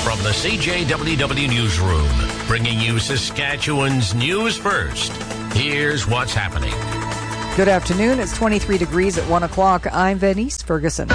from the CJWW Newsroom, bringing you Saskatchewan's news first. Here's what's happening. Good afternoon. It's 23 degrees at 1 o'clock. I'm Venice Ferguson.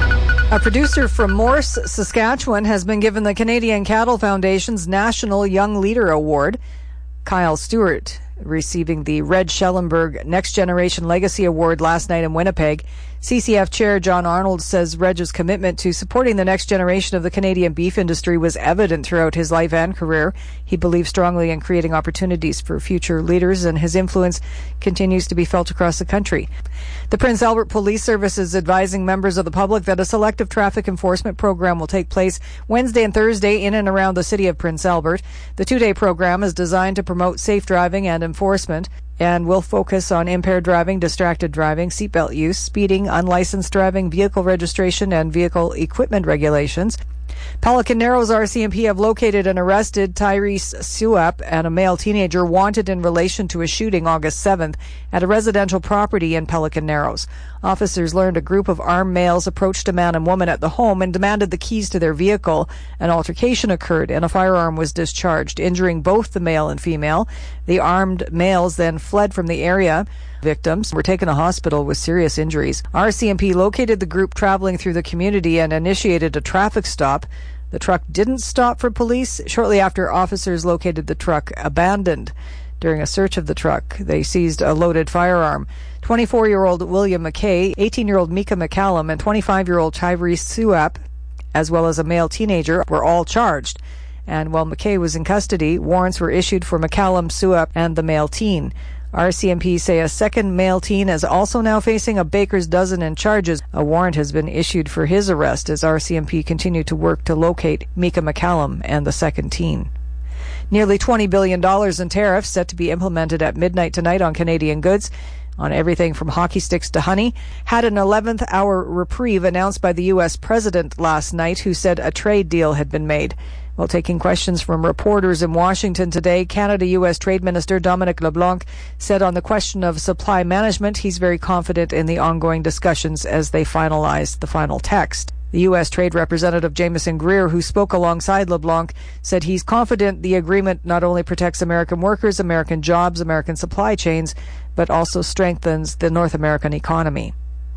A producer from Morse, Saskatchewan, has been given the Canadian Cattle Foundation's National Young Leader Award. Kyle Stewart receiving the Red Schellenberg Next Generation Legacy Award last night in Winnipeg. CCF Chair John Arnold says Reg's commitment to supporting the next generation of the Canadian beef industry was evident throughout his life and career. He believes strongly in creating opportunities for future leaders, and his influence continues to be felt across the country. The Prince Albert Police Service is advising members of the public that a selective traffic enforcement program will take place Wednesday and Thursday in and around the city of Prince Albert. The two-day program is designed to promote safe driving and enforcement, and will focus on impaired driving, distracted driving, seatbelt use, speeding, unlicensed driving, vehicle registration, and vehicle equipment regulations. Pelican Narrows RCMP have located and arrested Tyrese Suap and a male teenager wanted in relation to a shooting August 7th at a residential property in Pelican Narrows. Officers learned a group of armed males approached a man and woman at the home and demanded the keys to their vehicle. An altercation occurred and a firearm was discharged, injuring both the male and female. The armed males then fled from the area. Victims were taken to hospital with serious injuries. RCMP located the group traveling through the community and initiated a traffic stop. The truck didn't stop for police. Shortly after, officers located the truck abandoned. During a search of the truck, they seized a loaded firearm. 24-year-old William McKay, 18-year-old Mika McCallum, and 25-year-old Tyrese Suap, as well as a male teenager, were all charged. And while McKay was in custody, warrants were issued for McCallum, Suap, and the male teen. RCMP say a second male teen is also now facing a baker's dozen in charges. A warrant has been issued for his arrest as RCMP continue to work to locate Mika McCallum and the second teen. Nearly $20 billion in tariffs set to be implemented at midnight tonight on Canadian goods, on everything from hockey sticks to honey, had an 11th hour reprieve announced by the U.S. president last night, who said a trade deal had been made. While taking questions from reporters in Washington today, Canada-U.S. Trade Minister Dominic LeBlanc said on the question of supply management, he's very confident in the ongoing discussions as they finalize the final text. The U.S. Trade Representative Jameson Greer, who spoke alongside LeBlanc, said he's confident the agreement not only protects American workers, American jobs, American supply chains, but also strengthens the North American economy.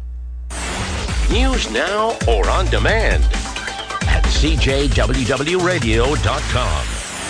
News now or on demand at CJWWRadio.com.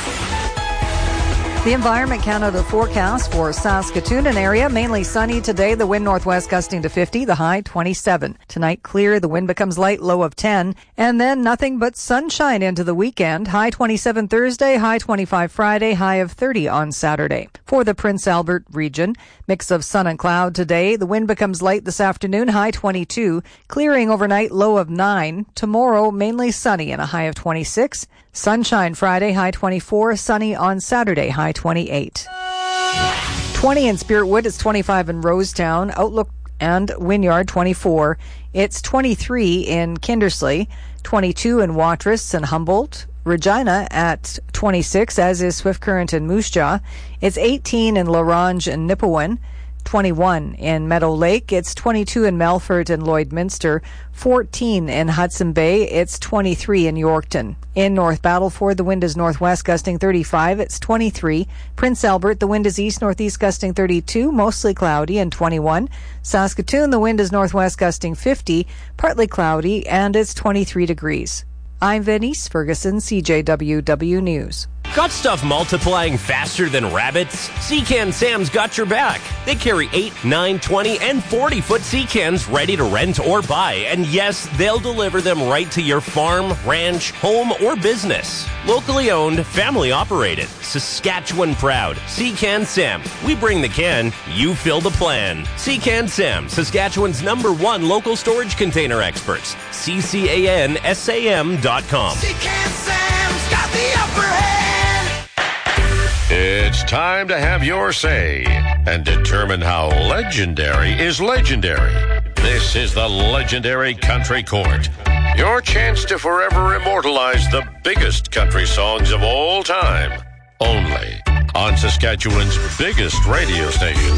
The Environment Canada forecast for Saskatoon and area, mainly sunny today, the wind northwest gusting to 50, the high 27. Tonight clear, the wind becomes light, low of 10, and then nothing but sunshine into the weekend, high 27 Thursday, high 25 Friday, high of 30 on Saturday. For the Prince Albert region, mix of sun and cloud today, the wind becomes light this afternoon, high 22, clearing overnight, low of 9. Tomorrow, mainly sunny and a high of 26. Sunshine Friday, high 24. Sunny on Saturday, high 28. 20 in Spiritwood. It's 25 in Rosetown. Outlook and Wynyard, 24. It's 23 in Kindersley. 22 in Watrous and Humboldt. Regina at 26, as is Swift Current and Moose Jaw. It's 18 in La Ronge and Nipawin. 21 in Meadow Lake. It's 22 in Melfort and Lloydminster. 14 in Hudson Bay. It's 23 in Yorkton. In North Battleford, the wind is northwest gusting 35. It's 23. Prince Albert, the wind is east-northeast gusting 32, mostly cloudy, and 21. Saskatoon, the wind is northwest gusting 50, partly cloudy, and it's 23 degrees. I'm Venice Ferguson, CJWW News. Got stuff multiplying faster than rabbits? Sea-Can Sam's got your back. They carry 8, 9, 20, and 40-foot sea cans ready to rent or buy. And yes, they'll deliver them right to your farm, ranch, home, or business. Locally owned, family operated, Saskatchewan proud. Sea-Can Sam. We bring the can, you fill the plan. Sea-Can Sam, Saskatchewan's #1 local storage container experts. CCANSAM.com. Sea-Can Sam's got the upper hand. It's time to have your say and determine how legendary is legendary. This is the Legendary Country Court. Your chance to forever immortalize the biggest country songs of all time. Only on Saskatchewan's biggest radio station,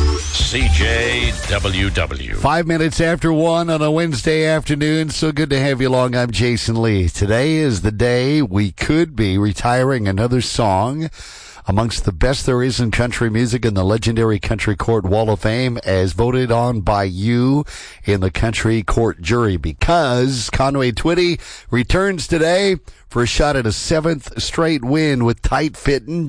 CJWW. 5 minutes after 1 on a Wednesday afternoon. So good to have you along. I'm Jason Lee. Today is the day we could be retiring another song amongst the best there is in country music in the legendary Country Court Wall of Fame, as voted on by you in the Country Court jury, because Conway Twitty returns today for a shot at a 7th straight win with tight-fitting